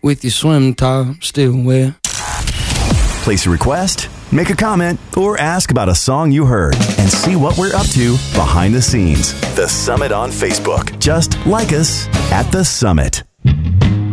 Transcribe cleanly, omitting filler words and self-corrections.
with your swim top still wet. Place a request, make a comment, or ask about a song you heard and see what we're up to behind the scenes. The Summit on Facebook. Just like us at The Summit.